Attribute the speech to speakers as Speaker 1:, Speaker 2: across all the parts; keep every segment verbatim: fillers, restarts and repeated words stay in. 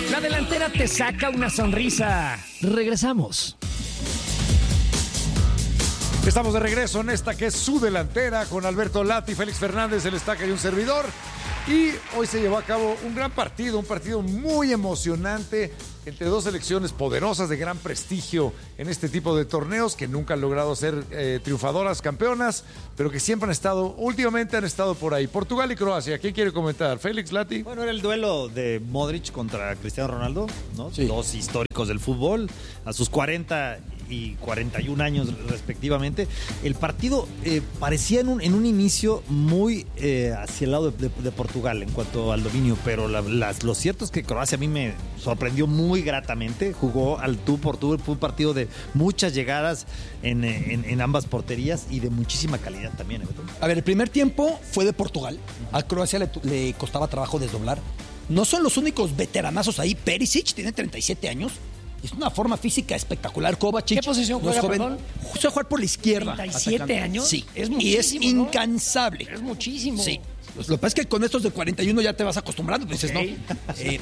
Speaker 1: La delantera te saca una sonrisa. Regresamos.
Speaker 2: Estamos de regreso en esta que es su delantera con Alberto Lati, Félix Fernández, el Estaca y un servidor. Y hoy se llevó a cabo un gran partido, un partido muy emocionante entre dos selecciones poderosas de gran prestigio en este tipo de torneos que nunca han logrado ser eh, triunfadoras, campeonas, pero que siempre han estado, últimamente han estado por ahí. Portugal y Croacia, ¿quién quiere comentar? ¿Félix, Lati?
Speaker 3: Bueno, era el duelo de Modric contra Cristiano Ronaldo, ¿no?
Speaker 4: Sí.
Speaker 3: Dos históricos del fútbol, a sus cuarenta y cuarenta y un años respectivamente. El partido eh, parecía en un, en un inicio muy eh, hacia el lado de, de, de Portugal en cuanto al dominio, pero la, las, lo cierto es que Croacia a mí me sorprendió muy gratamente. Jugó al tú por tú, fue un partido de muchas llegadas en, en, en ambas porterías y de muchísima calidad también. ¿eh?
Speaker 4: A ver, el primer tiempo fue de Portugal. A Croacia le, le costaba trabajo desdoblar. No son los únicos veteranazos ahí. Perisic tiene treinta y siete años. Es una forma física espectacular. Kovacic.
Speaker 1: ¿Qué posición juega, perdón?
Speaker 4: Suele jugar por la izquierda.
Speaker 1: ¿treinta y siete
Speaker 4: atacando.
Speaker 1: años?
Speaker 4: Sí.
Speaker 1: Es
Speaker 4: y es
Speaker 1: muchísimo, ¿no?
Speaker 4: incansable.
Speaker 1: Es muchísimo.
Speaker 4: Sí. Lo que pasa es que con estos de cuarenta y uno ya te vas acostumbrando. Dices,
Speaker 1: Ok.
Speaker 4: no. Eh,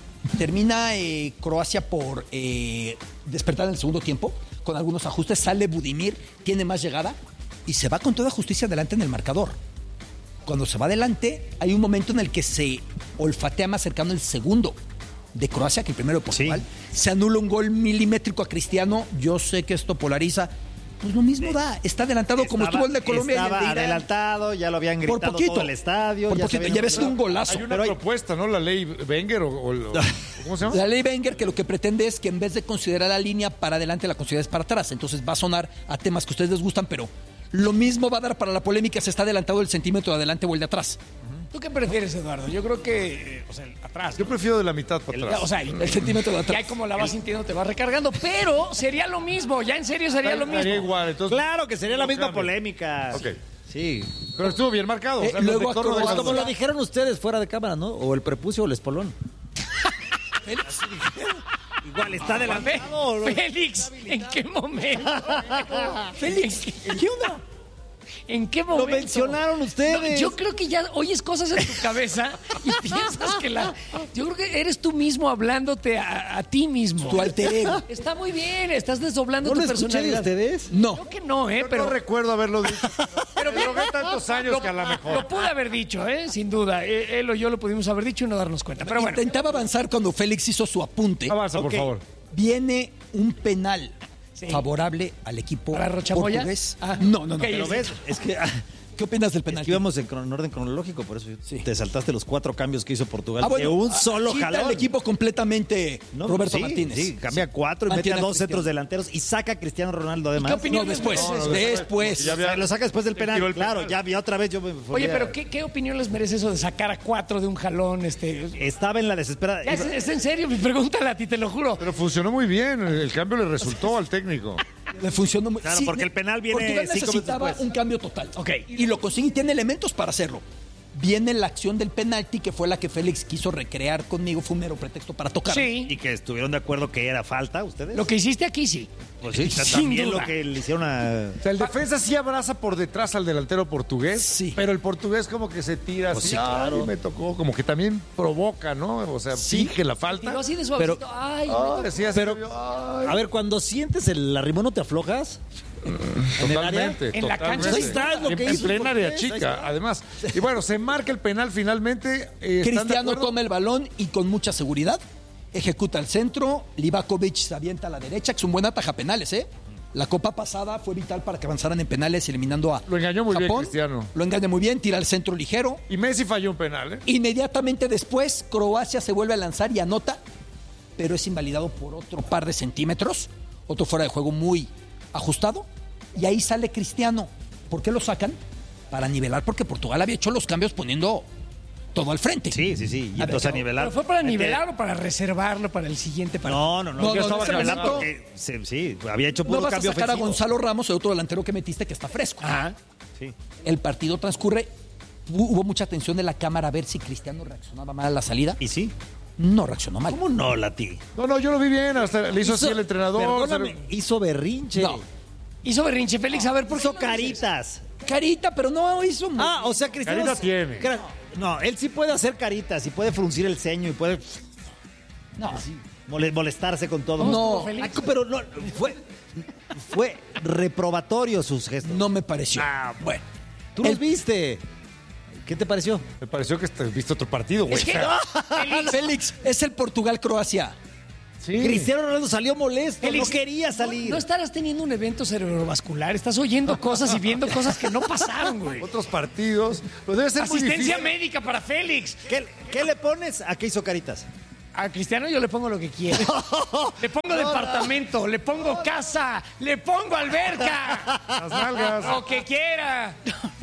Speaker 4: termina eh, Croacia por eh, despertar en el segundo tiempo. Con algunos ajustes. Sale Budimir. Tiene más llegada. Y se va con toda justicia adelante en el marcador. Cuando se va adelante, hay un momento en el que se olfatea más cercano el segundo de Croacia que el primero de Portugal. Sí. Se anula un gol milimétrico a Cristiano. Yo sé que esto polariza. Pues lo mismo da. Está adelantado
Speaker 3: Estaba,
Speaker 4: como estuvo el de Colombia.
Speaker 3: Estaba
Speaker 4: y el de Irán.
Speaker 3: adelantado, ya lo habían gritado
Speaker 4: Por poquito,
Speaker 3: todo el estadio.
Speaker 4: Por
Speaker 3: ya
Speaker 4: poquito.
Speaker 3: sabían-
Speaker 4: Ya ves un golazo.
Speaker 2: Hay una
Speaker 3: Pero hay-
Speaker 2: propuesta, ¿no? La ley Wenger o, o- o- ¿cómo se llama?
Speaker 4: La ley Wenger que lo que pretende es que en vez de considerar la línea para adelante, la consideres para atrás. Entonces va a sonar a temas que a ustedes les gustan, pero lo mismo va a dar para la polémica si está adelantado el centímetro de adelante o el de atrás.
Speaker 1: ¿Tú qué prefieres, Eduardo? Yo creo que, eh, o sea, atrás.
Speaker 2: Yo
Speaker 1: ¿no?
Speaker 2: prefiero de la mitad para
Speaker 1: El-
Speaker 2: atrás.
Speaker 1: o sea, el,
Speaker 4: El centímetro de
Speaker 1: ya
Speaker 4: atrás.
Speaker 1: como la vas sintiendo te vas recargando, pero sería lo mismo, ya en serio sería lo mismo.
Speaker 2: Estaría igual, entonces,
Speaker 3: Claro que sería la
Speaker 2: no
Speaker 3: misma
Speaker 2: cambia.
Speaker 3: polémica.
Speaker 2: Ok.
Speaker 3: Sí.
Speaker 2: Pero estuvo bien marcado.
Speaker 4: Eh,
Speaker 2: o sea,
Speaker 4: luego
Speaker 2: los de
Speaker 4: a
Speaker 2: Córdoba-
Speaker 4: Croacia-
Speaker 3: Como lo dijeron ustedes fuera de cámara, ¿no? O el prepucio o el espolón. Igual está adelantado.
Speaker 1: Félix, ¿en qué momento?
Speaker 4: Félix,
Speaker 1: ¿En
Speaker 4: ¿qué onda?
Speaker 1: ¿En qué
Speaker 3: Lo
Speaker 1: momento?
Speaker 3: mencionaron ustedes.
Speaker 1: No, yo creo que ya oyes cosas en tu cabeza y piensas que la... Yo creo que eres tú mismo hablándote a, a ti mismo.
Speaker 4: Tu alter ego.
Speaker 1: Está muy bien, estás desdoblando
Speaker 3: ¿No
Speaker 1: tu
Speaker 3: lo escuché de
Speaker 1: personalidad.
Speaker 3: ustedes?
Speaker 4: No.
Speaker 1: Creo que no, ¿eh?
Speaker 2: Yo
Speaker 1: Pero,
Speaker 2: no recuerdo haberlo dicho.
Speaker 1: pero
Speaker 2: Me drogué tantos años que a lo mejor.
Speaker 1: Lo pude haber dicho, ¿eh? Sin duda. Eh, Él o yo lo pudimos haber dicho y no darnos cuenta. Pero bueno.
Speaker 4: Intentaba avanzar cuando Félix hizo su apunte.
Speaker 2: Avanza,
Speaker 3: Ok.
Speaker 2: por favor.
Speaker 4: Viene un penal
Speaker 1: Sí.
Speaker 4: favorable al equipo
Speaker 1: ¿Para Rochamoya?
Speaker 4: portugués.
Speaker 1: Ah.
Speaker 4: No, no, no.
Speaker 1: Ok,
Speaker 3: Pero
Speaker 1: sí.
Speaker 3: ves, es que...
Speaker 4: ¿Qué opinas del
Speaker 3: Es
Speaker 4: penal?
Speaker 3: que íbamos en, cron- en orden cronológico, por eso
Speaker 4: Sí.
Speaker 3: te saltaste los cuatro cambios que hizo Portugal
Speaker 4: Ah, bueno,
Speaker 3: de un
Speaker 4: ah,
Speaker 3: solo
Speaker 4: quita
Speaker 3: jalón.
Speaker 4: el equipo completamente
Speaker 3: No,
Speaker 4: Roberto
Speaker 3: sí,
Speaker 4: Martínez.
Speaker 3: Sí, cambia cuatro y mete
Speaker 4: Mantiene
Speaker 3: a
Speaker 4: a
Speaker 3: dos
Speaker 4: Cristiano.
Speaker 3: centros delanteros y saca a Cristiano Ronaldo además.
Speaker 1: ¿Qué opinión?
Speaker 4: No, después,
Speaker 1: No, no,
Speaker 4: después.
Speaker 2: ya
Speaker 3: O sea, lo saca después del
Speaker 2: Le
Speaker 3: penal.
Speaker 2: tiró el
Speaker 3: Claro,
Speaker 2: penal.
Speaker 3: ya vi otra vez yo me
Speaker 1: Oye, pero ¿qué, ¿qué opinión les merece eso de sacar a cuatro de un jalón? Este...
Speaker 3: Estaba en la desesperada.
Speaker 1: Ya, es, es en serio, pregúntale a ti, te lo juro.
Speaker 2: Pero funcionó muy bien. El cambio le resultó al técnico.
Speaker 4: Le funcionó muy
Speaker 3: Claro, porque el penal viene
Speaker 4: Portugal
Speaker 3: cinco minutos
Speaker 4: necesitaba
Speaker 3: después.
Speaker 4: un cambio total.
Speaker 1: Ok.
Speaker 4: Y lo consigue y tiene elementos para hacerlo. Viene la acción del penalti, que fue la que Félix quiso recrear conmigo. Fue un mero pretexto para tocar.
Speaker 1: Sí.
Speaker 3: Y que estuvieron de acuerdo que era falta, ¿ustedes?
Speaker 1: Lo que hiciste aquí, sí.
Speaker 3: Pues sí,
Speaker 1: Sin
Speaker 3: también
Speaker 1: duda.
Speaker 3: lo que le hicieron a...
Speaker 2: O sea, el defensa sí abraza por detrás al delantero portugués,
Speaker 4: Sí.
Speaker 2: pero el portugués como que se tira
Speaker 3: Pues
Speaker 2: así,
Speaker 3: sí, claro.
Speaker 2: "Ay, me tocó", como que también provoca, ¿no? O sea, finge la falta.
Speaker 1: Tiró así de suavecito.
Speaker 3: Pero-
Speaker 1: Ay,
Speaker 2: Ah, decía así,
Speaker 3: Pero,
Speaker 2: "Ay".
Speaker 3: a ver, cuando sientes el arrimón, ¿no te aflojas? ¿En el área?
Speaker 2: Totalmente,
Speaker 1: En la
Speaker 2: totalmente.
Speaker 1: cancha
Speaker 3: Ahí está, es lo
Speaker 2: en,
Speaker 3: que
Speaker 2: en
Speaker 3: hizo
Speaker 2: plena área
Speaker 3: Portugués, ahí
Speaker 2: chica,
Speaker 3: está.
Speaker 2: además. Y bueno, se marca el penal finalmente. eh, ¿están de
Speaker 4: Cristiano
Speaker 2: acuerdo?
Speaker 4: toma el balón y con mucha seguridad ejecuta el centro. Livakovic se avienta a la derecha, que es un buen ataja penales, ¿eh? La copa pasada fue vital para que avanzaran en penales, eliminando a
Speaker 2: Lo engañó muy bien
Speaker 4: Japón.
Speaker 2: Cristiano.
Speaker 4: Lo engaña muy bien, tira el centro ligero.
Speaker 2: Y Messi falló un penal, ¿eh?
Speaker 4: Inmediatamente después, Croacia se vuelve a lanzar y anota, pero es invalidado por otro par de centímetros, otro fuera de juego muy ajustado, y ahí sale Cristiano. ¿Por qué lo sacan? Para nivelar, porque Portugal había hecho los cambios poniendo todo al frente.
Speaker 3: Sí, sí, sí. Y
Speaker 4: A
Speaker 3: entonces a
Speaker 4: ver,
Speaker 3: nivelar.
Speaker 1: ¿Pero fue para
Speaker 3: Mete-
Speaker 1: nivelar o para reservarlo para el siguiente partido?
Speaker 3: No, no, no.
Speaker 4: No,
Speaker 3: yo
Speaker 4: no,
Speaker 3: estaba
Speaker 4: en ese
Speaker 3: nivelando
Speaker 4: momento-
Speaker 3: porque se- sí, había hecho
Speaker 4: No
Speaker 3: puro
Speaker 4: vas a
Speaker 3: cambio
Speaker 4: sacar a
Speaker 3: ofensivo.
Speaker 4: Gonzalo Ramos, el otro delantero que metiste que está fresco.
Speaker 1: Ajá.
Speaker 3: Sí.
Speaker 4: El partido transcurre, hu- hubo mucha atención de la cámara a ver si Cristiano reaccionaba mal a la salida.
Speaker 3: ¿Y sí?
Speaker 4: No reaccionó mal.
Speaker 3: ¿Cómo no, Lati?
Speaker 2: No, no, yo lo vi bien, hasta le hizo, así el entrenador.
Speaker 3: Perdóname, hizo berrinche.
Speaker 4: No.
Speaker 1: Hizo berrinche, Félix, a ver, ¿por qué
Speaker 3: Hizo
Speaker 1: no dices?
Speaker 3: caritas.
Speaker 4: Carita, pero no hizo muy
Speaker 3: Ah, o sea, Cristiano...
Speaker 2: Carita tiene.
Speaker 3: Cra- No, él sí puede hacer caritas y puede fruncir el ceño y puede...
Speaker 4: No,
Speaker 3: Mole- molestarse con todo.
Speaker 4: No.
Speaker 3: Ay, pero no, fue, fue reprobatorio sus gestos.
Speaker 4: no me pareció.
Speaker 3: Ah,
Speaker 4: Bueno,
Speaker 3: Tú los
Speaker 4: el-
Speaker 3: viste. ¿Qué te pareció?
Speaker 2: Me pareció que te- viste otro partido, güey.
Speaker 1: Es que, Félix,
Speaker 4: Félix, es el Portugal-Croacia.
Speaker 2: Sí.
Speaker 3: Cristiano Ronaldo salió molesto,
Speaker 1: Félix,
Speaker 3: no quería salir.
Speaker 1: No, no estarás teniendo un evento cerebrovascular, estás oyendo cosas y viendo cosas que no pasaron, güey.
Speaker 2: Otros partidos. Pues debe ser muy
Speaker 1: Asistencia
Speaker 2: difícil.
Speaker 1: médica para Félix.
Speaker 3: ¿Qué, qué le pones? ¿A qué hizo Caritas?
Speaker 1: A Cristiano yo le pongo lo que quiere. Le pongo departamento, le pongo casa, le pongo alberca.
Speaker 2: Las nalgas.
Speaker 1: Lo que quiera.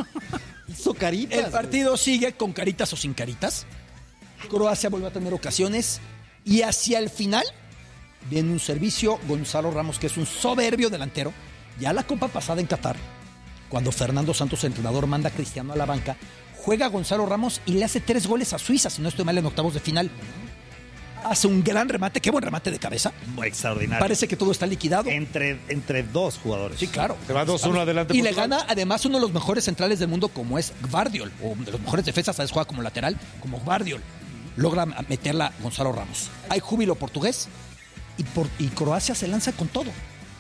Speaker 3: Hizo Caritas.
Speaker 4: El partido sigue con caritas o sin caritas. Croacia vuelve a tener ocasiones. Y hacia el final viene un servicio. Gonzalo Ramos, que es un soberbio delantero. Ya la Copa pasada en Qatar, cuando Fernando Santos, entrenador, manda a Cristiano a la banca, juega Gonzalo Ramos y le hace tres goles a Suiza, si no estoy mal, en octavos de final. Hace un gran remate. Qué buen remate de cabeza.
Speaker 3: Extraordinario.
Speaker 4: Parece que todo está liquidado.
Speaker 3: Entre, entre dos jugadores.
Speaker 4: Sí, claro.
Speaker 2: Se va dos uno adelante.
Speaker 4: Y le
Speaker 2: Portugal.
Speaker 4: gana además uno de los mejores centrales del mundo, como es Gvardiol, o de los mejores defensas, ¿sabes? Juega como lateral, como Gvardiol. Logra meterla Gonzalo Ramos. Hay júbilo portugués y, por- y Croacia se lanza con todo.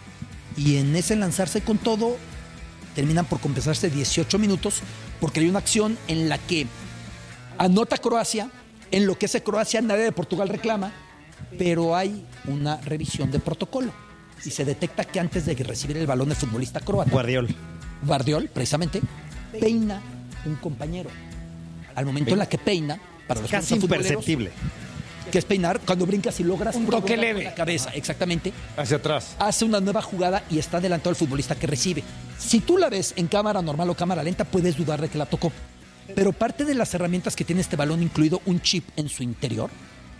Speaker 4: Y en ese lanzarse con todo, terminan por compensarse dieciocho minutos, porque hay una acción en la que anota Croacia, enloquece Croacia, nadie de Portugal reclama, pero hay una revisión de protocolo. Y se detecta que antes de recibir el balón el futbolista croata,
Speaker 3: Guardiol.
Speaker 4: Guardiol, precisamente, peina un compañero. Al momento en la que peina, para los que no
Speaker 3: Casi
Speaker 4: son futboleros,
Speaker 3: imperceptible.
Speaker 4: que es peinar, cuando brincas y logras
Speaker 1: Un toque
Speaker 4: provocar
Speaker 1: leve.
Speaker 4: con la cabeza, exactamente,
Speaker 2: Hacia atrás.
Speaker 4: hace una nueva jugada y está adelantado el futbolista que recibe. Si tú la ves en cámara normal o cámara lenta, puedes dudar de que la tocó. Pero parte de las herramientas que tiene este balón, incluido un chip en su interior,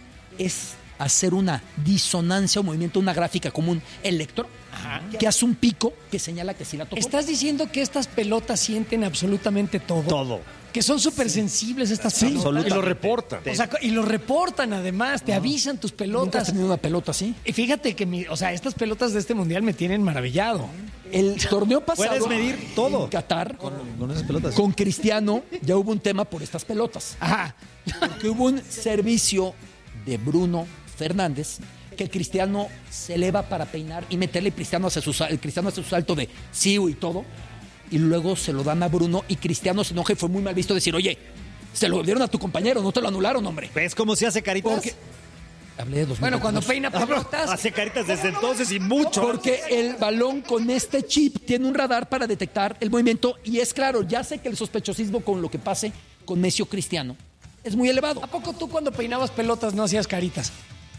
Speaker 4: es hacer una disonancia o movimiento, una gráfica como un electro, que hace un pico que señala que sí la tocó.
Speaker 1: ¿Estás diciendo que estas pelotas sienten absolutamente todo?
Speaker 3: Todo.
Speaker 1: Que son súper sensibles estas pelotas.
Speaker 2: Y lo reportan.
Speaker 1: O sea, y lo reportan además, te avisan tus
Speaker 4: ¿Nunca has
Speaker 1: pelotas.
Speaker 4: tenido una pelota así?
Speaker 1: Y fíjate que, mi- o sea, estas pelotas de este mundial me tienen maravillado.
Speaker 4: El torneo pasado
Speaker 3: Puedes medir todo.
Speaker 4: en Qatar,
Speaker 3: Con esas pelotas.
Speaker 4: con Cristiano, ya hubo un tema por estas pelotas.
Speaker 1: Ajá.
Speaker 4: Porque hubo un servicio de Bruno Fernández que el Cristiano se eleva para peinar y meterle, Cristiano hace su, sal- el Cristiano hace su salto de Siu y todo, y luego se lo dan a Bruno y Cristiano se enoja y fue muy mal visto decir, oye, se lo dieron a tu compañero, no te lo anularon, hombre.
Speaker 3: ¿Ves cómo se hace Caritas?
Speaker 4: Porque hablé de dos
Speaker 1: Bueno,
Speaker 4: mil
Speaker 1: cuando
Speaker 4: veintidós.
Speaker 1: peina pelotas.
Speaker 3: Hace Caritas desde entonces y mucho.
Speaker 4: Porque el balón con este chip tiene un radar para detectar el movimiento y es claro, ya sé que el sospechosismo con lo que pase con Messi o Cristiano es muy elevado.
Speaker 1: ¿A poco tú cuando peinabas pelotas no hacías caritas?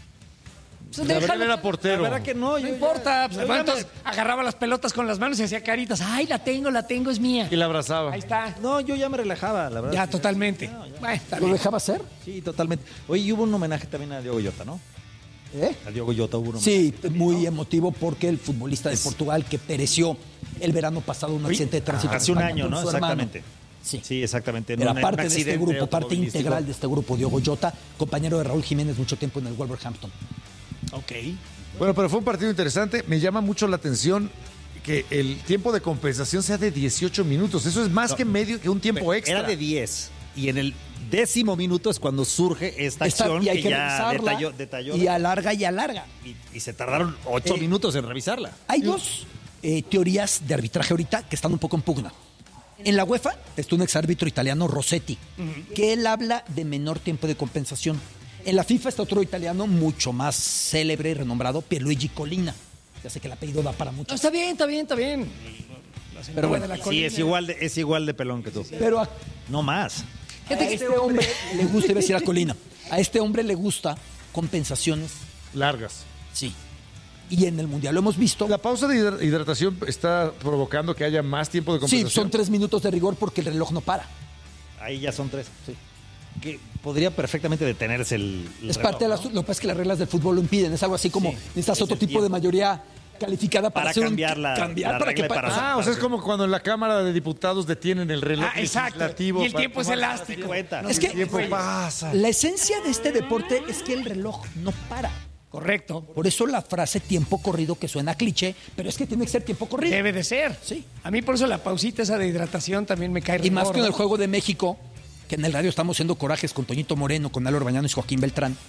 Speaker 1: Pues
Speaker 2: Gabriel
Speaker 1: déjalo,
Speaker 2: era
Speaker 1: la
Speaker 2: portero.
Speaker 3: verdad que no,
Speaker 1: No
Speaker 3: yo ya-
Speaker 1: importa. Pues,
Speaker 3: yo
Speaker 1: bueno,
Speaker 3: ya me-
Speaker 1: entonces agarraba las pelotas con las manos y hacía caritas. Ay, la tengo, la tengo, es mía.
Speaker 2: Y la abrazaba.
Speaker 1: Ahí está.
Speaker 3: No, yo ya me relajaba, la verdad.
Speaker 1: Ya, totalmente. Bueno, está
Speaker 4: ¿Lo
Speaker 1: bien.
Speaker 4: dejaba hacer?
Speaker 3: Sí, totalmente. Oye, y hubo un homenaje también a Diogo Jota, ¿no?
Speaker 4: ¿Eh?
Speaker 3: A Diogo Jota hubo un homenaje.
Speaker 4: Sí, muy emotivo porque el futbolista de Portugal que pereció el verano pasado en un accidente de tránsito. en
Speaker 3: Hace un
Speaker 4: España
Speaker 3: año,
Speaker 4: con
Speaker 3: ¿no?
Speaker 4: su hermano.
Speaker 3: Exactamente.
Speaker 4: Sí.
Speaker 3: Sí, exactamente. En
Speaker 4: Era
Speaker 3: un- en
Speaker 4: parte
Speaker 3: un
Speaker 4: de este
Speaker 3: accidente
Speaker 4: grupo, parte
Speaker 3: automovilístico.
Speaker 4: integral de este grupo, Diogo Jota, compañero de Raúl Jiménez mucho tiempo en el Wolverhampton.
Speaker 1: Ok.
Speaker 2: Bueno, pero fue un partido interesante. Me llama mucho la atención que el tiempo de compensación sea de dieciocho minutos. Eso es más que medio que un tiempo extra.
Speaker 3: Era de diez. Y en el décimo minuto es cuando surge esta
Speaker 4: Está-
Speaker 3: acción
Speaker 4: y hay
Speaker 3: que,
Speaker 4: que
Speaker 3: ya
Speaker 4: revisarla
Speaker 3: detalló, detalló
Speaker 4: y alarga y alarga.
Speaker 3: y, y se tardaron ocho
Speaker 4: Eh,
Speaker 3: minutos en revisarla.
Speaker 4: Hay dos eh, teorías de arbitraje ahorita que están un poco en pugna. En la UEFA está un exárbitro italiano, Rossetti, que él habla de menor tiempo de compensación. En la FIFA está otro italiano mucho más célebre y renombrado, Pierluigi Collina. Ya sé que el apellido da para
Speaker 1: No,
Speaker 4: mucho.
Speaker 1: está bien, está bien, está bien.
Speaker 4: Pero bueno,
Speaker 1: de la
Speaker 3: Sí,
Speaker 1: colina.
Speaker 3: es igual, de, es igual de pelón que tú.
Speaker 4: Pero a,
Speaker 3: No más.
Speaker 4: a este hombre le gusta, iba a decir a Colina, a este hombre le gusta compensaciones,
Speaker 2: Largas.
Speaker 4: sí. Y en el Mundial lo hemos visto.
Speaker 2: La pausa de hidra- hidratación está provocando que haya más tiempo de
Speaker 4: Sí,
Speaker 2: compensación.
Speaker 4: son tres minutos de rigor porque el reloj no para.
Speaker 3: Ahí ya son tres. Que podría perfectamente detenerse el, el
Speaker 4: Es
Speaker 3: reloj,
Speaker 4: parte de las,
Speaker 3: ¿no?
Speaker 4: lo que pasa es que las reglas del fútbol lo impiden. Es algo así como
Speaker 3: Sí,
Speaker 4: necesitas
Speaker 3: es
Speaker 4: otro
Speaker 3: el
Speaker 4: tipo
Speaker 3: tiempo.
Speaker 4: de mayoría calificada para,
Speaker 3: Para
Speaker 4: hacer un-
Speaker 3: cambiar la-
Speaker 4: cambiar
Speaker 3: la
Speaker 4: para que
Speaker 3: regla
Speaker 4: pa-
Speaker 3: para-
Speaker 4: o sea,
Speaker 2: Ah, o sea, es como cuando en la Cámara de Diputados detienen el reloj
Speaker 1: Ah, exacto.
Speaker 2: legislativo.
Speaker 1: Y el
Speaker 2: para
Speaker 1: tiempo es
Speaker 2: tomar-
Speaker 1: elástico.
Speaker 3: Cuenta.
Speaker 4: Es que
Speaker 2: El tiempo pasa.
Speaker 4: la esencia de este deporte es que el reloj no para.
Speaker 1: Correcto.
Speaker 4: Por eso la frase tiempo corrido que suena cliché, pero es que tiene que ser tiempo corrido.
Speaker 1: Debe de ser.
Speaker 4: Sí.
Speaker 1: A mí por eso la pausita esa de hidratación también me cae
Speaker 4: Y más
Speaker 1: gordo.
Speaker 4: que en el Juego de México, que en el radio estamos haciendo corajes con Toñito Moreno, con Álvaro Bañanos y Joaquín Beltrán.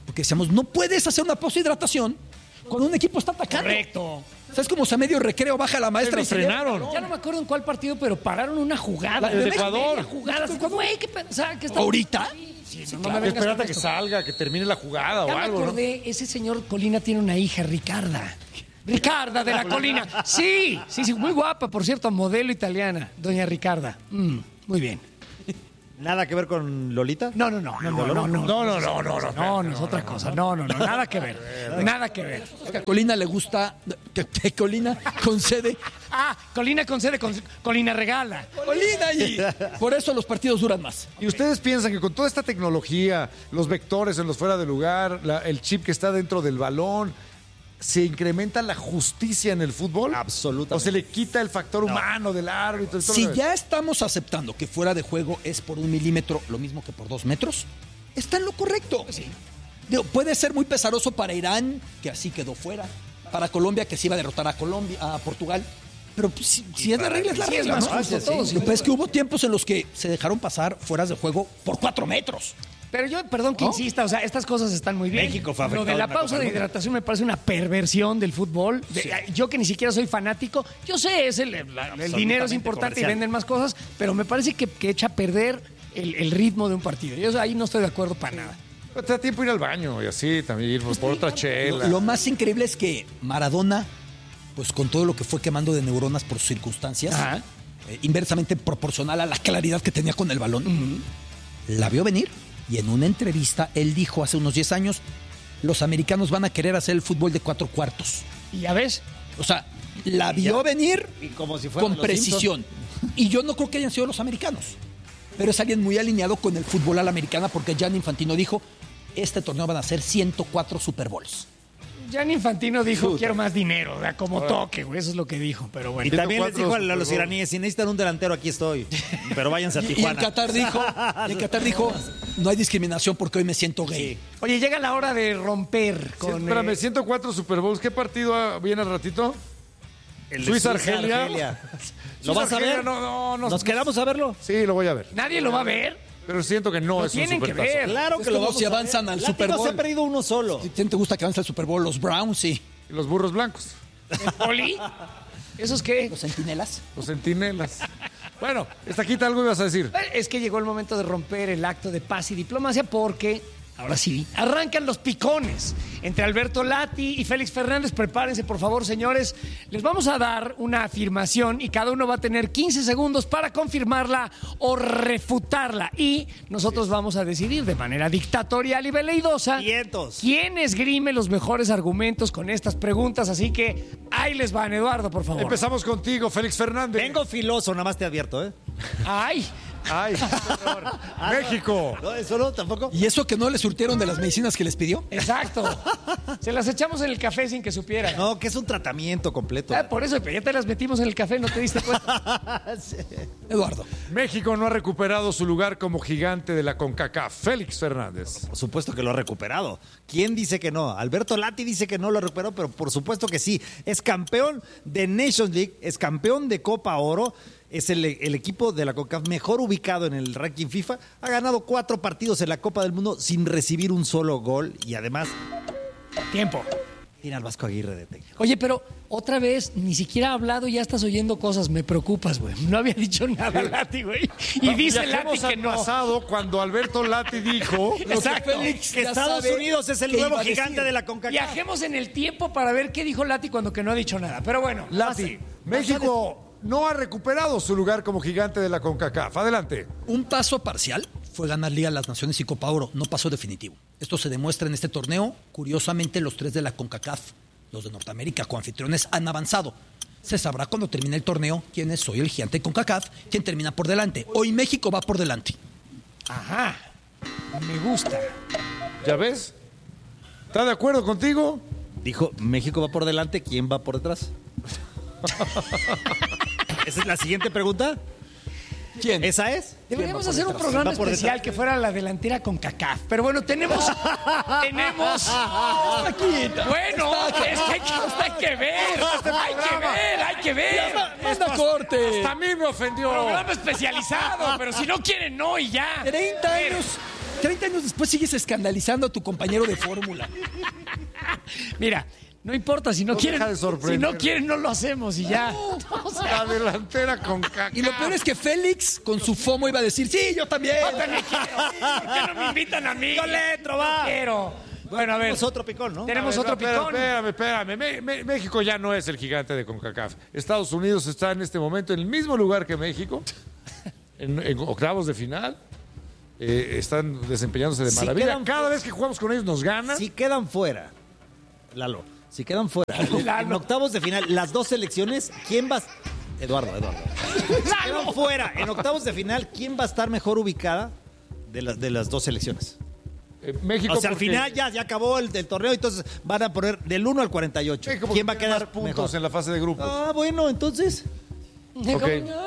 Speaker 4: Porque decíamos, no puedes hacer una pausa de hidratación cuando un equipo está atacando.
Speaker 1: Correcto.
Speaker 4: ¿Sabes cómo a medio recreo baja la maestra
Speaker 2: Pero
Speaker 4: y se
Speaker 2: frenaron.
Speaker 4: lleva?
Speaker 1: Ya no me acuerdo en cuál partido, pero pararon una jugada.
Speaker 2: La de
Speaker 1: Una
Speaker 2: Ecuador.
Speaker 1: media jugada. Así, güey, ¿qué pe- o sea, ¿qué está-
Speaker 4: ¿Ahorita?
Speaker 1: Sí, sí,
Speaker 4: Sí,
Speaker 1: no
Speaker 4: claro.
Speaker 1: me vengas
Speaker 2: Espérate
Speaker 1: con
Speaker 2: que
Speaker 1: esto.
Speaker 2: salga, que termine la jugada o
Speaker 1: Ya me
Speaker 2: algo, ¿no?
Speaker 1: acordé, ese señor Colina tiene una hija, Ricarda. Ricarda de la Colina. Sí, sí, sí, muy guapa, por cierto, modelo italiana, doña Ricarda. Mm, muy bien.
Speaker 3: ¿Nada que ver con Lolita?
Speaker 1: No, no, no, no, no, no, no,
Speaker 2: No, no, no, no, no.
Speaker 1: no, no es otra cosa. No, no, no, nada que ver. Nada que ver.
Speaker 4: Que a Colina le gusta, que, que Colina concede.
Speaker 1: Ah, Colina concede, con- Colina regala.
Speaker 4: Colina y por eso los partidos duran más.
Speaker 2: ¿Y ustedes piensan que con toda esta tecnología, los vectores en los fuera de lugar, la- el chip que está dentro del balón, se incrementa la justicia en el fútbol?
Speaker 3: Absolutamente.
Speaker 2: ¿O se le quita el factor humano del árbitro? y todo
Speaker 4: Si
Speaker 2: lo-
Speaker 4: ya estamos aceptando que fuera de juego es por un milímetro lo mismo que por dos metros, está en lo correcto. Digo, puede ser muy pesaroso para Irán, que así quedó fuera, para Colombia, que se iba a derrotar a Colombia, a Portugal. Pero pues, si, si es la regla, es la
Speaker 1: sí, es
Speaker 4: regla,
Speaker 1: más
Speaker 4: ¿no?
Speaker 1: justo
Speaker 4: Sí,
Speaker 1: todo,
Speaker 4: sí.
Speaker 1: sin
Speaker 4: Lo que pasa es
Speaker 1: duda.
Speaker 4: que hubo tiempos en los que se dejaron pasar fueras de juego por cuatro metros.
Speaker 1: Pero yo, perdón que insista, o sea, estas cosas están muy bien.
Speaker 3: México fue
Speaker 1: Lo
Speaker 3: afectado
Speaker 1: de la
Speaker 3: en la
Speaker 1: pausa
Speaker 3: Copa
Speaker 1: de
Speaker 3: del Mundo.
Speaker 1: hidratación me parece una perversión del fútbol. De- Yo que ni siquiera soy fanático, yo sé, es el, la- el dinero es importante
Speaker 3: comercial.
Speaker 1: y venden más cosas, pero me parece que, que echa a perder el, el ritmo de un partido. Yo ahí no estoy de acuerdo para nada.
Speaker 2: Pero te da tiempo ir al baño y así también ir por otra chela.
Speaker 4: Lo, lo más increíble es que Maradona, pues con todo lo que fue quemando de neuronas por sus circunstancias,
Speaker 1: Ajá.
Speaker 4: eh, inversamente proporcional a la claridad que tenía con el balón, la vio venir y en una entrevista él dijo hace unos diez años, los americanos van a querer hacer el fútbol de cuatro cuartos.
Speaker 1: Y ya ves,
Speaker 4: O sea, la vio venir
Speaker 3: Y como si fueran
Speaker 4: con
Speaker 3: los
Speaker 4: precisión. Y yo no creo que hayan sido los americanos, pero es alguien muy alineado con el fútbol a la americana porque Gianni Infantino dijo, este torneo van a ser ciento cuatro Super Bowls.
Speaker 1: Gianni Infantino dijo, quiero más dinero, o sea, como toque, güey, eso es lo que dijo, pero
Speaker 3: Y
Speaker 1: bueno.
Speaker 3: también les
Speaker 2: cuatro
Speaker 3: dijo a
Speaker 2: Super
Speaker 3: los
Speaker 2: Bowl.
Speaker 3: iraníes, si necesitan un delantero, aquí estoy. Pero váyanse a
Speaker 4: Y, y en
Speaker 3: Tijuana.
Speaker 4: Qatar dijo, y en Qatar dijo, no hay discriminación porque hoy me siento gay.
Speaker 1: Oye, llega la hora de romper
Speaker 2: Sí,
Speaker 1: con...
Speaker 2: espérame,
Speaker 1: eh,
Speaker 2: ciento cuatro Super Bowls. ¿Qué partido ah, viene al ratito?
Speaker 3: El de
Speaker 2: Suiza, Argelia.
Speaker 3: ¿Lo vas a
Speaker 2: Argelia,
Speaker 3: ver?
Speaker 2: no, no, no.
Speaker 3: ¿Nos quedamos a verlo?
Speaker 2: Sí, lo voy a ver.
Speaker 1: Nadie lo va a ver.
Speaker 2: Pero siento que no
Speaker 1: Lo
Speaker 2: es un
Speaker 1: tienen que
Speaker 2: supertazo.
Speaker 1: ver.
Speaker 3: Claro
Speaker 4: Es
Speaker 3: que lo
Speaker 4: como
Speaker 3: vamos
Speaker 4: si
Speaker 3: a ver.
Speaker 4: avanzan al
Speaker 3: Látigo
Speaker 4: Super Bowl.
Speaker 3: se ha perdido uno solo.
Speaker 4: Si te gusta que avance al Super Bowl, los Browns y
Speaker 2: Y los burros blancos,
Speaker 1: ¿El poli? ¿Esos qué?
Speaker 4: los Centinelas.
Speaker 2: los centinelas. Bueno, Estaquita, algo ibas a decir.
Speaker 1: Es que llegó el momento de romper el acto de paz y diplomacia porque, ahora sí, arrancan los picones entre Alberto Lati y Félix Fernández. Prepárense, por favor, señores. Les vamos a dar una afirmación y cada uno va a tener quince segundos para confirmarla o refutarla. Y nosotros vamos a decidir de manera dictatorial y veleidosa
Speaker 3: Vientos.
Speaker 1: quién esgrime los mejores argumentos con estas preguntas. Así que ahí les van, Eduardo, por favor.
Speaker 2: Empezamos contigo, Félix Fernández.
Speaker 3: Vengo filoso, nada más te advierto, ¿eh?
Speaker 1: ¡Ay!
Speaker 2: Ay, qué horror. México.
Speaker 3: No, eso no, tampoco.
Speaker 4: ¿Y eso que no le surtieron de las medicinas que les pidió?
Speaker 1: Exacto. Se las echamos en el café sin que supieran.
Speaker 3: No, que es un tratamiento completo.
Speaker 1: Ah, por eso, pero ya te las metimos en el café, no te diste cuenta.
Speaker 4: Eduardo.
Speaker 2: México no ha recuperado su lugar como gigante de la CONCACAF. Félix Fernández.
Speaker 3: Por supuesto que lo ha recuperado. ¿Quién dice que no? Alberto Lati dice que no lo recuperó, pero por supuesto que sí. Es campeón de Nations League, es campeón de Copa Oro, es el, el equipo de la CONCACAF mejor ubicado en el ranking FIFA. Ha ganado cuatro partidos en la Copa del Mundo sin recibir un solo gol y además
Speaker 1: Tiempo.
Speaker 3: tiene al Vasco Aguirre de técnico.
Speaker 1: Oye, pero otra vez, ni siquiera ha hablado y ya estás oyendo cosas. Me preocupas, güey. No había dicho nada Lati, güey. Y dice Lati
Speaker 2: Viajemos
Speaker 1: que
Speaker 2: al
Speaker 1: no.
Speaker 2: pasado cuando Alberto Lati dijo...
Speaker 1: Exacto.
Speaker 4: Félix
Speaker 3: Que
Speaker 4: ya
Speaker 3: Estados
Speaker 4: sabe
Speaker 3: Unidos es el
Speaker 4: qué
Speaker 3: nuevo
Speaker 4: iba a
Speaker 3: gigante
Speaker 4: decir.
Speaker 3: de la CONCACAF.
Speaker 1: Viajemos en el tiempo para ver qué dijo Lati cuando que no ha dicho nada. Pero bueno.
Speaker 2: Lati, México no ha recuperado su lugar como gigante de la CONCACAF. Adelante.
Speaker 4: Un paso parcial fue ganar Liga de las Naciones y Copa Oro, no paso definitivo. Esto se demuestra en este torneo. Curiosamente, los tres de la CONCACAF, los de Norteamérica, coanfitriones, han avanzado. Se sabrá cuando termine el torneo quién es hoy el gigante de CONCACAF, quién termina por delante. Hoy México va por delante.
Speaker 1: Ajá. Me gusta.
Speaker 2: ¿Ya ves? ¿Está de acuerdo contigo?
Speaker 3: Dijo, México va por delante, ¿quién va por detrás? ¿Esa es la siguiente pregunta?
Speaker 4: ¿Quién?
Speaker 3: ¿Esa es?
Speaker 1: Deberíamos
Speaker 3: ¿Quién va por
Speaker 1: hacer un
Speaker 3: detrás?
Speaker 1: programa
Speaker 3: ¿Va por
Speaker 1: especial
Speaker 3: detrás?
Speaker 1: que fuera la delantera con CACAF. Pero bueno, tenemos. tenemos. Bueno, es que hay que, hay que ver. Hay que ver, hay que ver.
Speaker 4: ¡Manda corte!
Speaker 2: Hasta a mí me ofendió.
Speaker 1: Programa especializado, pero si no quieren, no y ya.
Speaker 4: treinta años, treinta años después sigues escandalizando a tu compañero de fórmula.
Speaker 1: Mira, no importa, si no
Speaker 2: No
Speaker 1: quieren,
Speaker 2: deja de sorprender.
Speaker 1: si no quieren, no lo hacemos y ya. O sea,
Speaker 2: La delantera con caca.
Speaker 4: Y lo peor es que Félix, con su FOMO, iba a decir, sí, yo también.
Speaker 1: yo también quiero. ¿Por qué no me invitan a mí?
Speaker 3: Yo le entro, va.
Speaker 1: Yo quiero. Bueno, a ver.
Speaker 3: Tenemos otro picón, ¿no?
Speaker 1: Tenemos
Speaker 2: A ver,
Speaker 1: otro
Speaker 2: espérame,
Speaker 1: picón.
Speaker 2: Espérame, espérame. Me- me- México ya no es el gigante de CONCACAF. Estados Unidos está en este momento en el mismo lugar que México, en, en octavos de final. Eh, están desempeñándose de
Speaker 3: Si
Speaker 2: maravilla.
Speaker 3: quedan-
Speaker 2: Cada vez que jugamos con ellos nos ganan.
Speaker 3: Si quedan fuera, Lalo, si quedan fuera, en octavos de final, las dos selecciones, ¿quién va a... Eduardo, Eduardo. Si quedan fuera, en octavos de final, ¿quién va a estar mejor ubicada de las, de las dos selecciones?
Speaker 2: Eh, México
Speaker 3: O sea, al
Speaker 2: porque-
Speaker 3: final ya, ya acabó el, el torneo, entonces van a poner del uno al cuarenta y ocho.
Speaker 2: México porque
Speaker 3: ¿Quién va a
Speaker 2: tiene
Speaker 3: quedar
Speaker 2: más puntos
Speaker 3: puntos
Speaker 2: en la fase de grupos?
Speaker 3: Ah, bueno, entonces...
Speaker 2: Ok.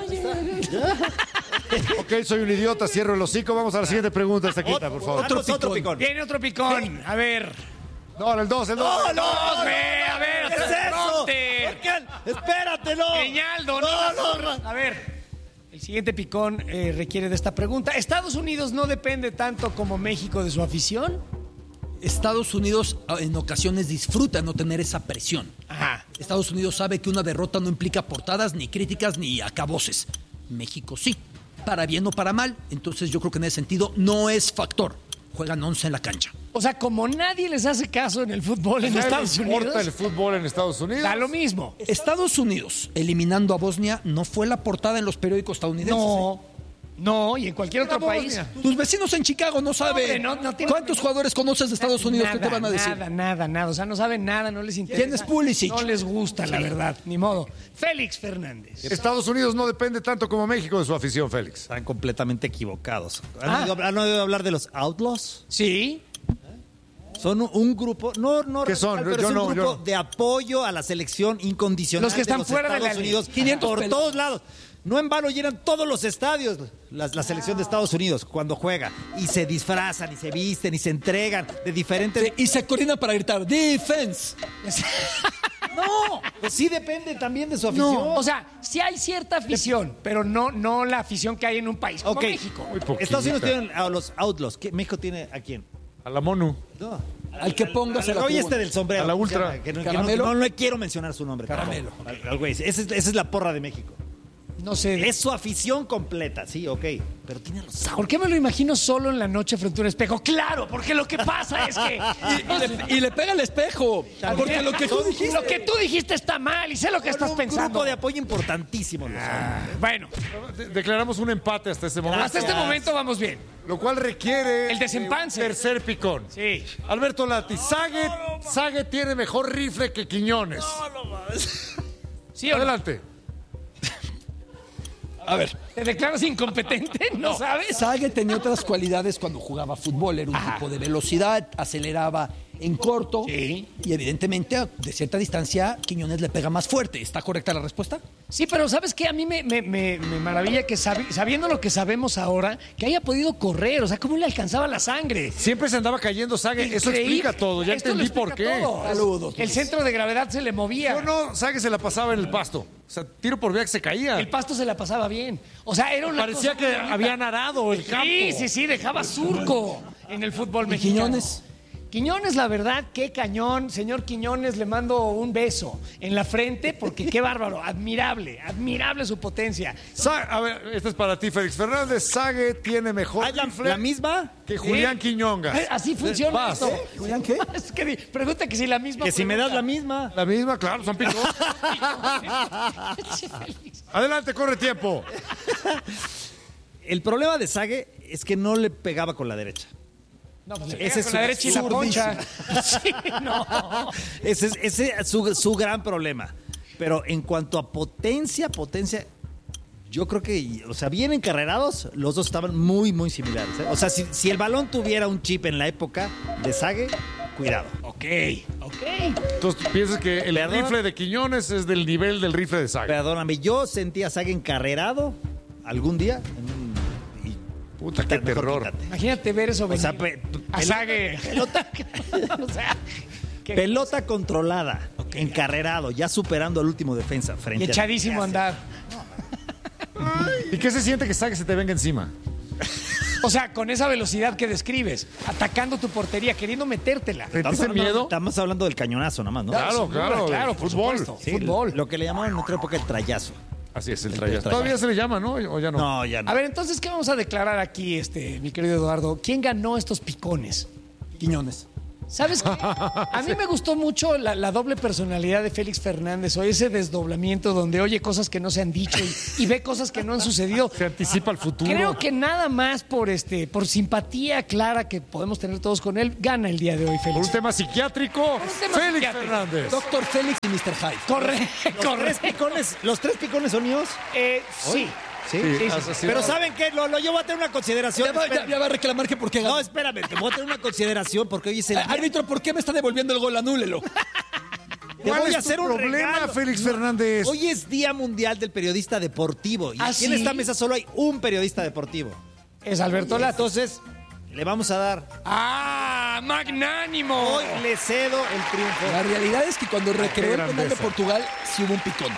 Speaker 2: Ok, soy un idiota, cierro el hocico. Vamos a la siguiente pregunta, Estaquita, por favor.
Speaker 3: Otro, otro picón.
Speaker 1: Viene otro picón. A ver.
Speaker 2: No, el dos, el dos.
Speaker 3: ¡No, no!
Speaker 1: Dos, ve, a ver.
Speaker 3: ¿Qué es eso?
Speaker 1: Fronte.
Speaker 3: Espérate, no.
Speaker 1: Peñaldo,
Speaker 3: No,
Speaker 1: no,
Speaker 3: no, no.
Speaker 1: A ver. El siguiente picón eh, requiere de esta pregunta. ¿Estados Unidos no depende tanto como México de su afición?
Speaker 4: Estados Unidos en ocasiones disfruta no tener esa presión.
Speaker 1: Ajá.
Speaker 4: Estados Unidos sabe que una derrota no implica portadas, ni críticas, ni acaboses. México sí, para bien o para mal. Entonces yo creo que en ese sentido no es factor. Juegan once en la cancha.
Speaker 1: O sea, como nadie les hace caso en el fútbol en
Speaker 2: ¿Ya
Speaker 1: Estados
Speaker 2: le importa
Speaker 1: Unidos,
Speaker 2: el fútbol en Estados Unidos?
Speaker 1: da lo mismo.
Speaker 4: Estados Unidos eliminando a Bosnia no fue la portada en los periódicos estadounidenses.
Speaker 1: No, no, y en cualquier
Speaker 2: Era
Speaker 1: otro país.
Speaker 2: Bosnia.
Speaker 4: ¿Eh? Tus vecinos en Chicago no saben.
Speaker 1: Hombre, no- no tiene-
Speaker 4: ¿Cuántos jugadores conoces de Estados Unidos que te
Speaker 1: Nada,
Speaker 4: van a decir?
Speaker 1: Nada, nada, nada. O sea, no saben nada, no les interesa.
Speaker 4: ¿Quién es Pulisic?
Speaker 1: No les gusta, la verdad. Ni modo. Félix Fernández.
Speaker 2: Estados Unidos no depende tanto como México de su afición, Félix.
Speaker 3: Están completamente equivocados. ¿Han,
Speaker 1: Ah.
Speaker 3: oído, han oído hablar de los Outlaws?
Speaker 1: Sí.
Speaker 3: Son un, un grupo, no, no
Speaker 2: ¿Qué son?
Speaker 3: radical, pero
Speaker 2: Yo
Speaker 3: es un
Speaker 2: no, yo
Speaker 3: grupo
Speaker 2: no.
Speaker 3: de apoyo a la selección incondicional.
Speaker 1: Los que están
Speaker 3: de los
Speaker 1: fuera de
Speaker 3: Estados
Speaker 1: la ley.
Speaker 3: Unidos,
Speaker 4: quinientos
Speaker 3: por
Speaker 4: pelos.
Speaker 3: todos lados. No en vano llenan todos los estadios la, la selección de Estados Unidos cuando juega. Y se disfrazan, y se visten, y se entregan de diferentes.
Speaker 4: Sí, y se coordinan para gritar defense.
Speaker 3: No, pues sí depende también de su afición.
Speaker 1: No, o sea, sí hay cierta afición, pero no, no la afición que hay en un país como
Speaker 3: Ok.
Speaker 1: México.
Speaker 2: Muy poquita.
Speaker 3: Estados Unidos tienen a los Outlaws. ¿Qué- ¿México tiene a quién?
Speaker 2: A la MONU.
Speaker 3: No.
Speaker 4: Al que pongas el
Speaker 3: Oye, este del sombrero.
Speaker 2: A la
Speaker 3: ¿cómo se
Speaker 2: ultra.
Speaker 3: llama? Que no, que
Speaker 4: Caramelo.
Speaker 3: no, no le quiero mencionar su nombre.
Speaker 4: Caramelo.
Speaker 3: Al, al güey. Esa es, esa es la porra de México.
Speaker 1: No sé.
Speaker 3: Es su afición completa, sí, ok. Pero tiene los Outlaws.
Speaker 1: ¿Por qué me lo imagino solo en la noche frente a un espejo? Claro, porque lo que pasa es que...
Speaker 4: Y le, y le pega al espejo. Porque lo que tú dijiste.
Speaker 1: Lo que tú dijiste está mal y sé lo que estás
Speaker 3: un
Speaker 1: pensando.
Speaker 3: grupo de apoyo importantísimo. los Outlaws.
Speaker 1: Bueno,
Speaker 2: De- declaramos un empate hasta este momento.
Speaker 1: hasta este momento vamos bien.
Speaker 2: Lo cual requiere
Speaker 1: El desempance.
Speaker 2: un tercer picón.
Speaker 1: Sí.
Speaker 2: Alberto Lati, Sague, Sague tiene mejor rifle que Quiñones.
Speaker 1: ¿Sí o no?
Speaker 2: Adelante.
Speaker 4: A ver.
Speaker 1: ¿Te declaras incompetente? ¿No sabes?
Speaker 4: Sague tenía otras cualidades cuando jugaba fútbol. Era un tipo de velocidad, aceleraba en corto.
Speaker 1: Sí.
Speaker 4: Y evidentemente, de cierta distancia, Quiñones le pega más fuerte. ¿Está correcta la respuesta?
Speaker 1: Sí, pero ¿sabes qué? A mí me, me- me- me maravilla que sabi- sabiendo lo que sabemos ahora, que haya podido correr. O sea, ¿cómo le alcanzaba la sangre?
Speaker 2: Siempre se andaba cayendo Sague. Eso
Speaker 1: Increíble.
Speaker 2: explica todo. Ya
Speaker 1: Esto lo
Speaker 2: entendí por
Speaker 1: explica
Speaker 2: qué.
Speaker 1: todo.
Speaker 4: Saludos.
Speaker 1: El centro de gravedad se le movía.
Speaker 2: Yo no, Sague se la pasaba en el pasto. O sea, tiro por vía que se caía.
Speaker 1: El pasto se la pasaba bien. O sea, era una
Speaker 2: Parecía
Speaker 1: cosa
Speaker 2: que
Speaker 1: muy bonita.
Speaker 2: habían arado el campo.
Speaker 1: Sí, sí, sí, dejaba surco en el fútbol
Speaker 4: ¿Y
Speaker 1: mexicano.
Speaker 4: Quiñones?
Speaker 1: Quiñones, la verdad, qué cañón. Señor Quiñones, le mando un beso en la frente porque qué bárbaro. Admirable, admirable su potencia.
Speaker 2: Sa- a ver, esta es para ti, Félix Fernández. Sague tiene mejor
Speaker 3: Ah, ¿la,
Speaker 2: rifle
Speaker 3: la misma?
Speaker 2: que Julián
Speaker 1: Sí.
Speaker 2: Quiñongas.
Speaker 1: Eh, Así funciona
Speaker 2: Vas.
Speaker 1: esto.
Speaker 4: ¿Julián qué?
Speaker 1: Es que di- pregunta que si la misma.
Speaker 3: Que si me das la
Speaker 1: pregunta.
Speaker 3: misma.
Speaker 2: La misma, claro, son picos. Adelante, corre tiempo.
Speaker 3: El problema de Sague es que no le pegaba con la derecha.
Speaker 1: No, pues le
Speaker 3: Ese
Speaker 1: pega
Speaker 3: es
Speaker 1: con la
Speaker 3: su-
Speaker 1: derecha y la
Speaker 3: zurdísimo.
Speaker 1: poncha. Sí, no.
Speaker 3: Ese es, ese es su, su gran problema. Pero en cuanto a potencia, potencia, yo creo que, o sea, bien encarrerados, los dos estaban muy, muy similares. ¿eh? O sea, si, si el balón tuviera un chip en la época de Sague, cuidado.
Speaker 1: Ok, ok.
Speaker 2: Entonces, ¿tú piensas que el
Speaker 3: Perdón.
Speaker 2: rifle de Quiñones es del nivel del rifle de Sague?
Speaker 3: Perdóname, yo sentía a Sague encarrerado algún día. en un- y-
Speaker 2: Puta, qué
Speaker 3: mejor
Speaker 2: terror.
Speaker 3: quítate.
Speaker 1: Imagínate ver eso
Speaker 3: O sea,
Speaker 1: venir.
Speaker 3: pe-
Speaker 1: A
Speaker 3: pel-
Speaker 1: Sague.
Speaker 3: pelota,
Speaker 1: O sea, qué-
Speaker 3: pelota controlada, encarrerado, ya superando al último defensa.
Speaker 1: y
Speaker 3: Frente a-
Speaker 1: echadísimo a andar.
Speaker 2: ¿Y qué se siente que Sague se te venga encima?
Speaker 1: O sea, con esa velocidad que describes, atacando tu portería, queriendo metértela.
Speaker 2: ¿Sentiste miedo?
Speaker 3: Estamos hablando del cañonazo nada más, ¿no?
Speaker 2: Claro,
Speaker 1: Sin duda,
Speaker 2: claro.
Speaker 1: claro, por
Speaker 2: Fútbol.
Speaker 1: supuesto.
Speaker 3: Sí,
Speaker 1: Fútbol.
Speaker 3: Lo que le llamaban en otra época el trayazo.
Speaker 2: Así es, el
Speaker 3: El
Speaker 2: trayazo.
Speaker 3: trayazo.
Speaker 2: Todavía se le llama, ¿no? ¿O ya no?
Speaker 3: No, ya no.
Speaker 1: A ver, entonces, ¿qué vamos a declarar aquí, este, mi querido Eduardo? ¿Quién ganó estos picones?
Speaker 4: Quiñones.
Speaker 1: ¿Sabes qué? A mí me gustó mucho la, la doble personalidad de Félix Fernández, o ese desdoblamiento donde oye cosas que no se han dicho y, y ve cosas que no han sucedido.
Speaker 2: Se anticipa el futuro.
Speaker 1: Creo que nada más por este, por simpatía clara que podemos tener todos con él, gana el día de hoy,
Speaker 2: Por
Speaker 1: Félix.
Speaker 2: un tema psiquiátrico,
Speaker 1: un tema
Speaker 2: Félix
Speaker 1: psiquiátrico.
Speaker 2: Fernández.
Speaker 4: Doctor Félix y mister Hyde.
Speaker 1: Corre,
Speaker 3: Los
Speaker 1: corre.
Speaker 3: tres picones, los tres picones son míos.
Speaker 1: Eh, sí.
Speaker 3: Sí.
Speaker 2: Sí,
Speaker 1: sí,
Speaker 2: así-
Speaker 1: sí.
Speaker 3: Pero ¿saben qué? Lo, lo, yo voy a tener una consideración.
Speaker 4: Ya va, ya-
Speaker 3: Espérame.
Speaker 4: ya va a reclamar que por qué ganó.
Speaker 3: No, espérame, te voy a tener una consideración porque hoy es el
Speaker 4: Ah,
Speaker 3: día-
Speaker 4: árbitro, ¿por qué me está devolviendo el gol? Anúlelo.
Speaker 3: Te
Speaker 2: ¿Cuál
Speaker 3: voy
Speaker 2: es
Speaker 3: a hacer
Speaker 2: tu
Speaker 3: un
Speaker 2: problema,
Speaker 3: regalo.
Speaker 2: Félix
Speaker 3: No,
Speaker 2: Fernández?
Speaker 3: Hoy es Día Mundial del Periodista Deportivo. Y
Speaker 1: ¿Ah,
Speaker 3: aquí en
Speaker 1: sí?
Speaker 3: esta mesa solo hay un periodista deportivo.
Speaker 1: Es Alberto Lato.
Speaker 3: Entonces, le vamos a dar.
Speaker 1: ¡Ah! ¡Magnánimo!
Speaker 3: Hoy le cedo el triunfo.
Speaker 4: La realidad es que cuando recreó el penal de
Speaker 2: grandeza.
Speaker 4: Portugal, sí hubo un picón.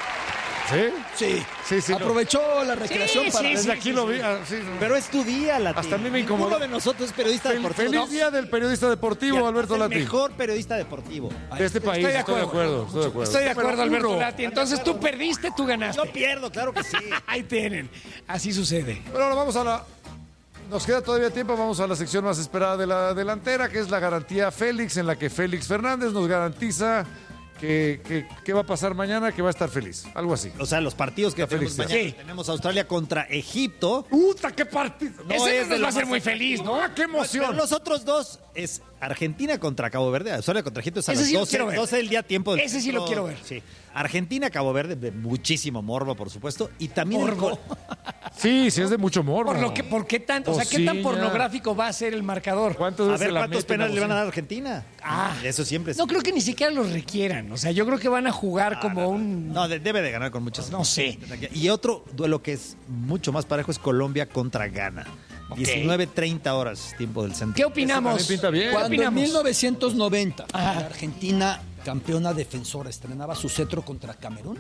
Speaker 2: ¿Sí?
Speaker 4: Sí.
Speaker 2: Sí, sí, no.
Speaker 4: Aprovechó la recreación
Speaker 1: Sí,
Speaker 4: para...
Speaker 1: sí,
Speaker 2: Desde aquí lo vi. ah, sí, no.
Speaker 3: Pero es tu día, Lati.
Speaker 2: Hasta a mí me
Speaker 3: Ninguno
Speaker 2: incomodó.
Speaker 3: de nosotros es periodista
Speaker 2: Fel-
Speaker 3: deportivo.
Speaker 2: Feliz
Speaker 3: No.
Speaker 2: día del periodista deportivo,
Speaker 3: Ya,
Speaker 2: Alberto
Speaker 3: es el
Speaker 2: Lati.
Speaker 3: mejor periodista deportivo.
Speaker 2: De este país,
Speaker 1: de
Speaker 2: estoy de acuerdo. Estoy de acuerdo.
Speaker 1: Estoy de acuerdo,
Speaker 2: Pero
Speaker 1: Alberto
Speaker 2: uno.
Speaker 1: Lati. Entonces tú perdiste, tú ganaste.
Speaker 3: Yo pierdo, claro que sí.
Speaker 1: Ahí tienen. Así sucede.
Speaker 2: Pero ahora vamos a la... Nos queda todavía tiempo, vamos a la sección más esperada de la delantera, que es la garantía Félix, en la que Félix Fernández nos garantiza que, que, que va a pasar mañana, que va a estar feliz. Algo así.
Speaker 3: O sea, los partidos que tenemos
Speaker 2: felicidad.
Speaker 3: mañana.
Speaker 1: Sí.
Speaker 3: Tenemos Australia contra Egipto.
Speaker 2: ¡Puta, qué partido!
Speaker 3: No
Speaker 1: Ese
Speaker 3: es
Speaker 1: nos
Speaker 3: de
Speaker 1: va
Speaker 3: lo
Speaker 1: a hacer
Speaker 3: más
Speaker 1: muy
Speaker 3: atractivo.
Speaker 1: feliz, ¿no?
Speaker 2: ¡Ah, qué emoción!
Speaker 3: Pero los otros dos es Argentina contra Cabo Verde. Australia contra Egipto es a
Speaker 1: Ese
Speaker 3: las
Speaker 1: sí lo
Speaker 3: doce,
Speaker 1: quiero ver.
Speaker 3: doce del día tiempo del
Speaker 1: Ese sí lo
Speaker 3: centro.
Speaker 1: quiero ver.
Speaker 3: Sí. Argentina, Cabo Verde, de muchísimo morbo, por supuesto. Y también el
Speaker 1: Morbo.
Speaker 3: gol-
Speaker 2: Sí, sí es de mucho morbo.
Speaker 1: Por lo que, ¿por qué tanto? O sea, ¿qué tan
Speaker 2: Cocina.
Speaker 1: pornográfico va a ser el marcador?
Speaker 2: ¿Cuántos
Speaker 3: A
Speaker 2: veces
Speaker 3: ver
Speaker 2: la
Speaker 3: cuántos
Speaker 2: meten
Speaker 3: penales le van a
Speaker 2: bocina?
Speaker 3: dar a Argentina.
Speaker 1: Ah.
Speaker 3: Eso siempre es.
Speaker 1: No creo que ni siquiera los requieran. O sea, yo creo que van a jugar como un...
Speaker 3: No, de- debe de ganar con muchas.
Speaker 1: No sé.
Speaker 3: Y otro duelo que es mucho más parejo es Colombia contra Ghana.
Speaker 1: Ok.
Speaker 3: diecinueve treinta horas, tiempo del centro.
Speaker 1: ¿Qué opinamos?
Speaker 2: también pinta bien.
Speaker 1: ¿Qué
Speaker 4: Cuando en
Speaker 1: opinamos?
Speaker 4: mil novecientos noventa
Speaker 1: Ajá.
Speaker 4: la Argentina, campeona defensora, estrenaba su cetro contra Camerún,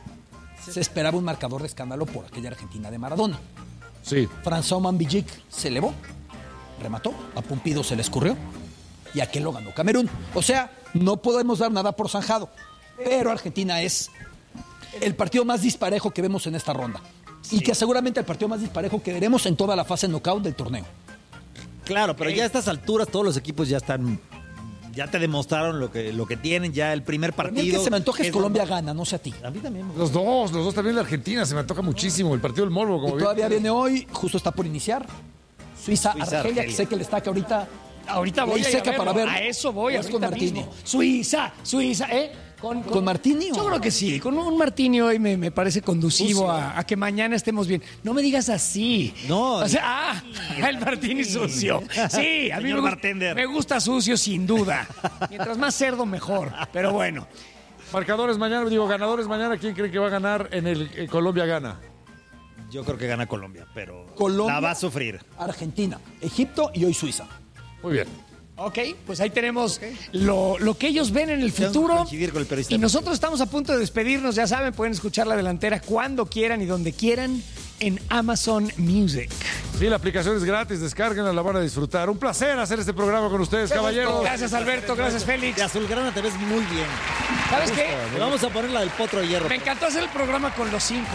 Speaker 4: se esperaba un marcador de escándalo por aquella Argentina de Maradona.
Speaker 2: Sí.
Speaker 4: François Mambillic se elevó, remató, a Pumpido se le escurrió y aquel lo ganó Camerún. O sea, no podemos dar nada por zanjado, pero Argentina es el partido más disparejo que vemos en esta ronda. Y que seguramente el partido más disparejo que veremos en toda la fase knockout del torneo.
Speaker 3: Claro, pero ya a estas alturas todos los equipos ya están. Ya te demostraron lo que, lo que tienen, ya el primer
Speaker 4: A mí
Speaker 3: partido.
Speaker 4: el que se me antoja es
Speaker 3: es
Speaker 4: Colombia
Speaker 3: normal.
Speaker 4: gana, no sé a ti.
Speaker 3: A mí también.
Speaker 2: Los dos, los dos también de Argentina, se me antoja muchísimo. El partido del morbo, como
Speaker 4: Y
Speaker 2: bien.
Speaker 4: todavía viene hoy, justo está por iniciar. Suiza,
Speaker 3: Suiza,
Speaker 4: Argelia, que
Speaker 3: Argelia.
Speaker 4: sé que le está que ahorita.
Speaker 1: Ahorita voy
Speaker 4: ley
Speaker 1: a, ir a
Speaker 4: seca
Speaker 1: verlo.
Speaker 4: para ver.
Speaker 1: A eso voy,
Speaker 4: ¿O es
Speaker 1: ahorita
Speaker 4: con Martini?
Speaker 1: mismo. Suiza, Suiza, ¿eh?
Speaker 4: ¿Con Martini o-
Speaker 1: Yo creo que sí. Con un Martini hoy me, me parece conducivo a, a que mañana estemos bien. No me digas así.
Speaker 3: No.
Speaker 1: O sea, ah, el Martini sucio. Sí, a mí
Speaker 3: Señor
Speaker 1: me, gusta,
Speaker 3: bartender.
Speaker 1: me gusta sucio sin duda. Mientras más cerdo, mejor. Pero bueno.
Speaker 2: Marcadores mañana, digo, ganadores mañana. ¿Quién cree que va a ganar en el eh, Colombia gana?
Speaker 3: Yo creo que gana Colombia, pero
Speaker 4: Colombia,
Speaker 3: la va a sufrir.
Speaker 4: Argentina, Egipto y hoy Suiza.
Speaker 2: Muy bien.
Speaker 1: Ok, pues ahí tenemos lo, lo que ellos ven en el futuro.
Speaker 3: Coincidir con el periodista.
Speaker 1: Y nosotros estamos a punto de despedirnos, ya saben, pueden escuchar La Delantera cuando quieran y donde quieran en Amazon Music.
Speaker 2: Sí, la aplicación es gratis, descárguenla, la van a disfrutar. Un placer hacer este programa con ustedes, caballeros.
Speaker 1: Gracias, Alberto, gracias, Félix.
Speaker 3: De azulgrana te ves muy bien.
Speaker 1: ¿Sabes qué?
Speaker 3: Le vamos a poner la del potro de hierro.
Speaker 1: Me encantó hacer el programa con los cinco.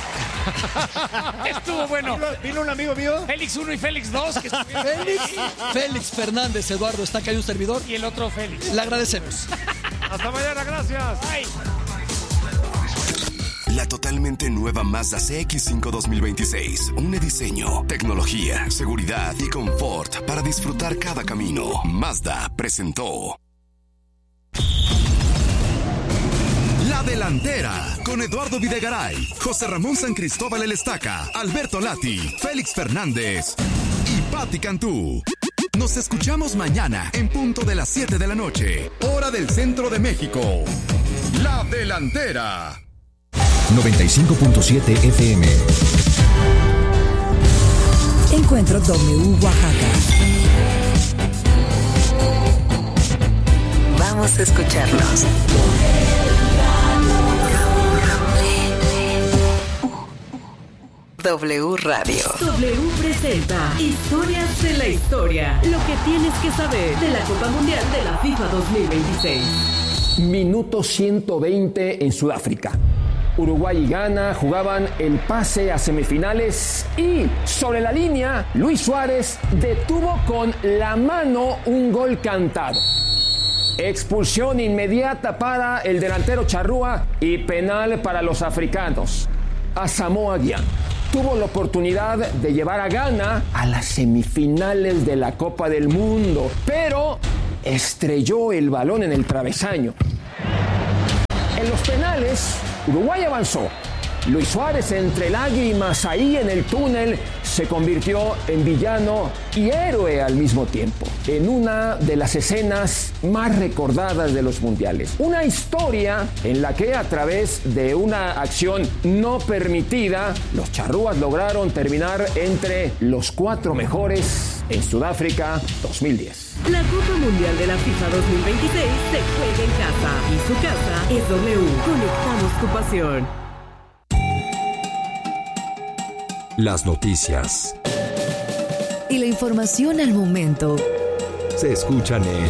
Speaker 1: Estuvo bueno.
Speaker 3: Vino un amigo mío.
Speaker 1: Félix uno y Félix dos, que estuvieron
Speaker 4: Félix,
Speaker 1: ahí.
Speaker 4: Félix Fernández, Eduardo, está acá hay un servidor.
Speaker 1: Y el otro Félix.
Speaker 4: Le agradecemos.
Speaker 2: Hasta mañana, gracias.
Speaker 1: Bye.
Speaker 5: La totalmente nueva Mazda C X cinco dos mil veintiséis. Un diseño, tecnología, seguridad y confort para disfrutar cada camino. Mazda presentó La Delantera con Eduardo Videgaray, José Ramón San Cristóbal El Estaca, Alberto Lati, Félix Fernández y Patti Cantú. Nos escuchamos mañana en punto de las siete de la noche, hora del centro de México. La Delantera.
Speaker 6: noventa y cinco punto siete F M.
Speaker 7: Encuentro W Oaxaca. Vamos a escucharlos. W Radio.
Speaker 8: W presenta Historias de la Historia. Lo que tienes que saber de la Copa Mundial de la FIFA dos mil veintiséis.
Speaker 9: Minuto ciento veinte en Sudáfrica. Uruguay y Ghana jugaban el pase a semifinales y sobre la línea Luis Suárez detuvo con la mano un gol cantado. Expulsión inmediata para el delantero Charrúa y penal para los africanos. Asamoah Gyan tuvo la oportunidad de llevar a Ghana a las semifinales de la Copa del Mundo, pero estrelló el balón en el travesaño. En los penales, Uruguay avanzó. Luis Suárez, entre lágrimas ahí en el túnel, se convirtió en villano y héroe al mismo tiempo, en una de las escenas más recordadas de los mundiales. Una historia en la que a través de una acción no permitida, los charrúas lograron terminar entre los cuatro mejores en Sudáfrica dos mil diez.
Speaker 8: La Copa Mundial de la FIFA dos mil veintiséis se juega en casa y su casa es W. Conectamos tu pasión.
Speaker 6: Las noticias
Speaker 7: Y la información al momento.
Speaker 6: se escuchan en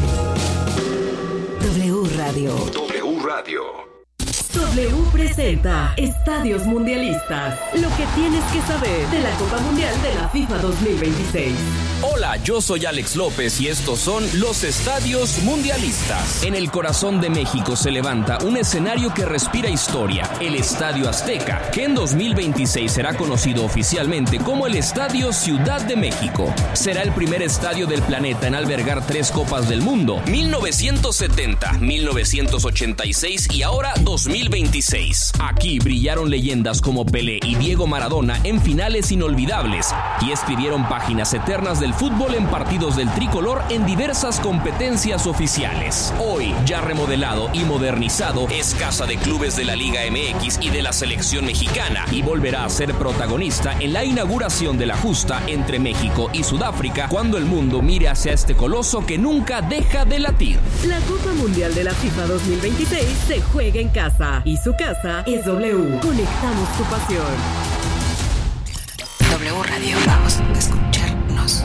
Speaker 7: W Radio.
Speaker 6: W Radio.
Speaker 8: W presenta Estadios Mundialistas. Lo que tienes que saber de la Copa Mundial de la FIFA dos mil veintiséis.
Speaker 10: Hola, yo soy Alex López y estos son los Estadios Mundialistas. En el corazón de México se levanta un escenario que respira historia, el Estadio Azteca, que en dos mil veintiséis será conocido oficialmente como el Estadio Ciudad de México. Será el primer estadio del planeta en albergar tres Copas del Mundo, mil novecientos setenta, mil novecientos ochenta y seis y ahora dos mil veintiséis. Aquí brillaron leyendas como Pelé y Diego Maradona en finales inolvidables y escribieron páginas eternas del fútbol en partidos del tricolor en diversas competencias oficiales. Hoy, ya remodelado y modernizado, es casa de clubes de la Liga M X y de la selección mexicana y volverá a ser protagonista en la inauguración de la justa entre México y Sudáfrica cuando el mundo mire hacia este coloso que nunca deja de latir.
Speaker 8: La Copa Mundial de la FIFA dos mil veintiséis se juega en casa y su casa es W. Conectamos tu pasión.
Speaker 7: W Radio. Vamos a escucharnos.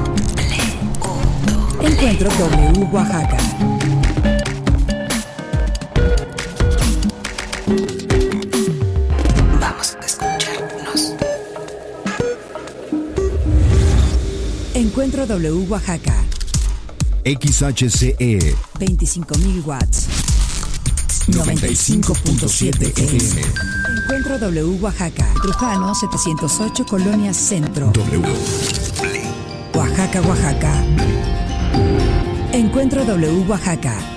Speaker 7: W.
Speaker 11: Encuentro W Oaxaca.
Speaker 7: Vamos a escucharnos.
Speaker 11: Encuentro W Oaxaca.
Speaker 6: X H C E
Speaker 11: veinticinco mil watts.
Speaker 6: noventa y cinco punto siete F M.
Speaker 11: Encuentro W Oaxaca. Trujano setecientos ocho, Colonia Centro.
Speaker 6: W.
Speaker 11: Oaxaca, Oaxaca. Encuentro W Oaxaca.